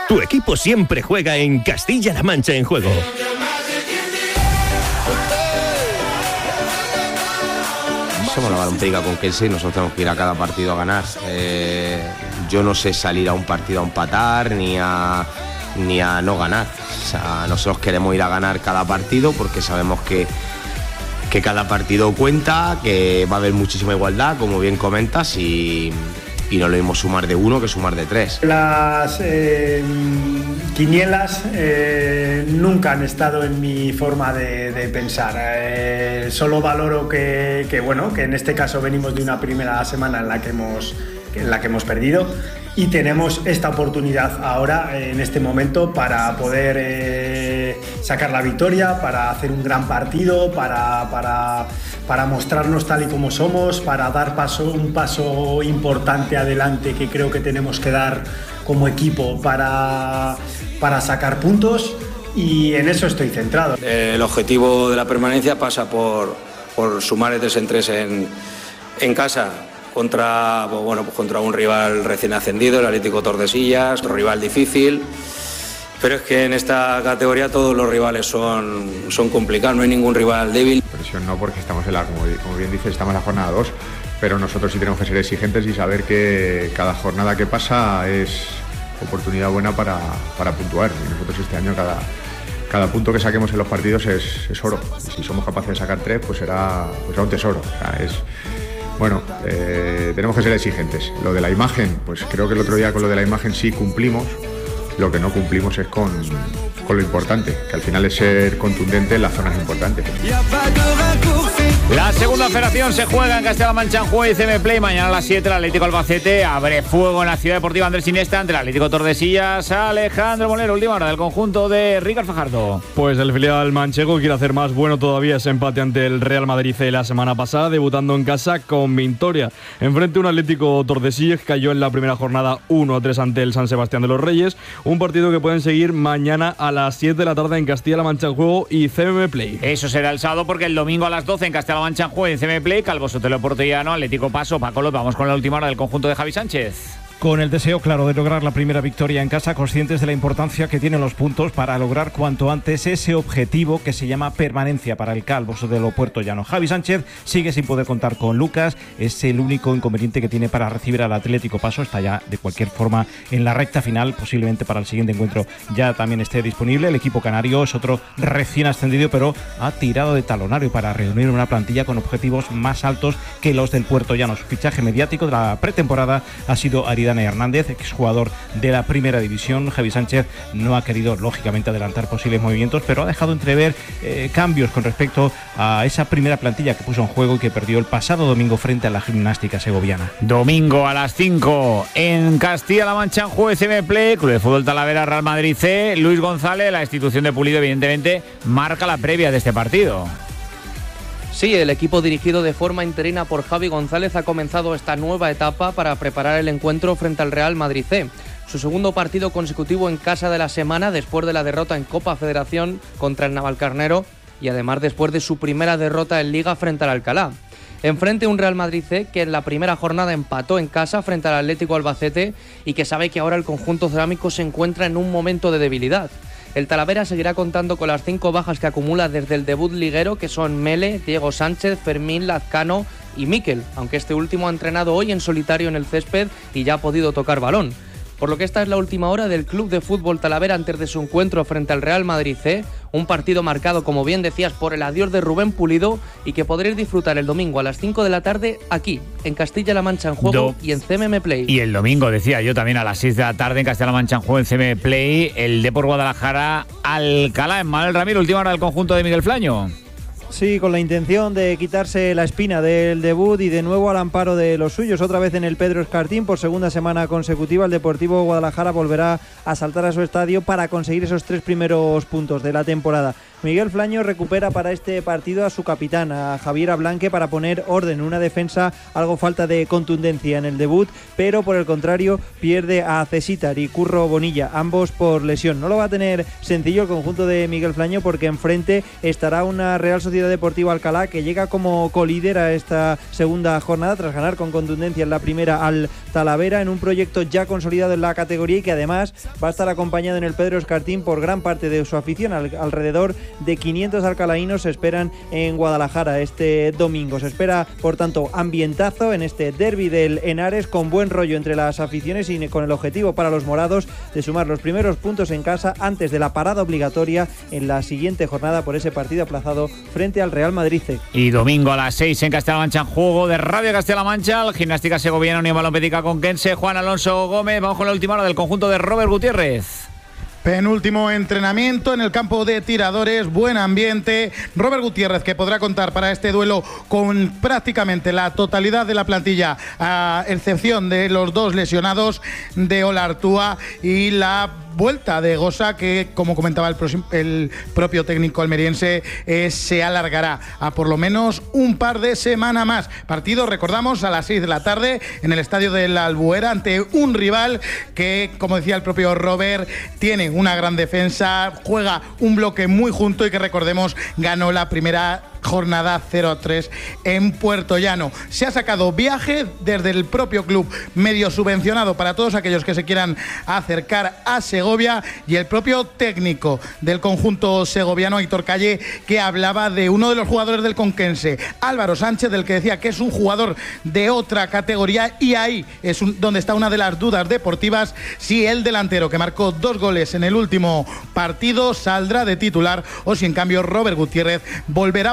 Tu equipo siempre juega en Castilla-La Mancha en Juego. Somos la Balompié con Kelsey, nosotros tenemos que ir a cada partido a ganar. Yo no sé salir a un partido a empatar ni a no ganar. O sea, nosotros queremos ir a ganar cada partido porque sabemos que cada partido cuenta, que va a haber muchísima igualdad, como bien comentas, y no lo mismo sumar de 1 que sumar de 3. Las quinielas nunca han estado en mi forma de pensar. Solo valoro que en este caso venimos de una primera semana en la que hemos perdido y tenemos esta oportunidad ahora, en este momento, para poder sacar la victoria, para hacer un gran partido, para mostrarnos tal y como somos, para dar un paso importante adelante que creo que tenemos que dar como equipo para sacar puntos, y en eso estoy centrado. El objetivo de la permanencia pasa por sumar de 3 en 3 en casa contra un rival recién ascendido, el Atlético Tordesillas, otro rival difícil. Pero es que en esta categoría todos los rivales son complicados, no hay ningún rival débil. Presión no, porque estamos como bien dices, estamos en la jornada 2, pero nosotros sí tenemos que ser exigentes y saber que cada jornada que pasa es oportunidad buena para puntuar. Y nosotros este año cada punto que saquemos en los partidos es oro. Y si somos capaces de sacar 3, pues será un tesoro. O sea, tenemos que ser exigentes. Lo de la imagen, pues creo que el otro día con lo de la imagen sí cumplimos. Lo que no cumplimos es con lo importante, que al final es ser contundente en las zonas importantes. La segunda federación se juega en Castilla-La Mancha en Juego y CM Play. Mañana a las 7 el Atlético Albacete abre fuego en la Ciudad Deportiva Andrés Iniesta ante el Atlético Tordesillas. Alejandro Molero, última hora del conjunto de Ricard Fajardo. Pues el filial manchego quiere hacer más bueno todavía ese empate ante el Real Madrid la semana pasada, debutando en casa con victoria. Enfrente un Atlético Tordesillas que cayó en la primera jornada 1-3 ante el San Sebastián de los Reyes. Un partido que pueden seguir mañana a las 7 de la tarde en Castilla-La Mancha en Juego y CM Play. Eso será el sábado, porque el domingo a las 12 en Castilla-La Mancha en Juego y CM Play, Calvo Sotelo Portellano, Atlético Paso, Paco López. Vamos con la última hora del conjunto de Javi Sánchez. Con el deseo claro de lograr la primera victoria en casa, conscientes de la importancia que tienen los puntos para lograr cuanto antes ese objetivo que se llama permanencia para el Calvo Sotelo Puertollano. Javi Sánchez sigue sin poder contar con Lucas, es el único inconveniente que tiene para recibir al Atlético Paso. Está ya de cualquier forma en la recta final, posiblemente para el siguiente encuentro ya también esté disponible. El equipo canario es otro recién ascendido, pero ha tirado de talonario para reunir una plantilla con objetivos más altos que los del Puertollano. Su fichaje mediático de la pretemporada ha sido Aridane Hernández, exjugador de la primera división. Javi Sánchez no ha querido, lógicamente, adelantar posibles movimientos, pero ha dejado entrever cambios con respecto a esa primera plantilla que puso en juego y que perdió el pasado domingo frente a la Gimnástica Segoviana. Domingo a las 5 en Castilla-La Mancha en Juego CM Play, Club de Fútbol Talavera Real Madrid C. Luis González, la institución de Pulido, evidentemente, marca la previa de este partido. Sí, el equipo dirigido de forma interina por Javi González ha comenzado esta nueva etapa para preparar el encuentro frente al Real Madrid C. Su segundo partido consecutivo en casa de la semana después de la derrota en Copa Federación contra el Navalcarnero y además después de su primera derrota en Liga frente al Alcalá. Enfrente un Real Madrid C que en la primera jornada empató en casa frente al Atlético Albacete y que sabe que ahora el conjunto cerámico se encuentra en un momento de debilidad. El Talavera seguirá contando con las 5 bajas que acumula desde el debut liguero, que son Mele, Diego Sánchez, Fermín, Lazcano y Miquel, aunque este último ha entrenado hoy en solitario en el césped y ya ha podido tocar balón. Por lo que esta es la última hora del Club de Fútbol Talavera antes de su encuentro frente al Real Madrid C, un partido marcado, como bien decías, por el adiós de Rubén Pulido y que podréis disfrutar el domingo a las 5 de la tarde aquí, en Castilla-La Mancha en Juego y en CMM Play. Y el domingo, decía yo, también a las 6 de la tarde en Castilla-La Mancha en Juego en CMM Play, el Depor Guadalajara Alcalá en Manuel Ramiro, última hora del conjunto de Miguel Flaño. Sí, con la intención de quitarse la espina del debut y de nuevo al amparo de los suyos. Otra vez en el Pedro Escartín, por segunda semana consecutiva, el Deportivo Guadalajara volverá a saltar a su estadio para conseguir esos 3 primeros puntos de la temporada. Miguel Flaño recupera para este partido a su capitán, a Javier Ablanque, para poner orden en una defensa, algo falta de contundencia en el debut, pero por el contrario pierde a Cesítar y Curro Bonilla, ambos por lesión. No lo va a tener sencillo el conjunto de Miguel Flaño, porque enfrente estará una Real Sociedad Deportiva Alcalá que llega como colíder a esta segunda jornada tras ganar con contundencia en la primera al Talavera, en un proyecto ya consolidado en la categoría y que además va a estar acompañado en el Pedro Escartín por gran parte de su afición. Alrededor de 500 alcalaínos se esperan en Guadalajara este domingo. Se espera, por tanto, ambientazo en este derbi del Henares, con buen rollo entre las aficiones y con el objetivo para los morados de sumar los primeros puntos en casa antes de la parada obligatoria en la siguiente jornada por ese partido aplazado frente al Real Madrid C. Y domingo a las 6 en Castilla-La Mancha, en juego de Radio Castilla-La Mancha, el Gimnástica Segoviana Unión Balompédica Conquense. Juan Alonso Gómez, vamos con la última hora del conjunto de Robert Gutiérrez. Penúltimo entrenamiento en el campo de tiradores, buen ambiente. Robert Gutiérrez, que podrá contar para este duelo con prácticamente la totalidad de la plantilla, a excepción de los 2 lesionados de Olartúa y la vuelta de Gosa, que, como comentaba el propio técnico almeriense, se alargará a por lo menos un par de semanas más. Partido, recordamos, a las 6 de la tarde en el estadio de la Albuera, ante un rival que, como decía el propio Robert, tiene una gran defensa, juega un bloque muy junto y que, recordemos, ganó la primera jornada 0-3 en Puerto Llano. Se ha sacado viaje desde el propio club, medio subvencionado para todos aquellos que se quieran acercar a Segovia, y el propio técnico del conjunto segoviano, Aitor Calle, que hablaba de uno de los jugadores del Conquense, Álvaro Sánchez, del que decía que es un jugador de otra categoría, y ahí es donde está una de las dudas deportivas, si el delantero que marcó 2 goles en el último partido saldrá de titular o si en cambio Robert Gutiérrez volverá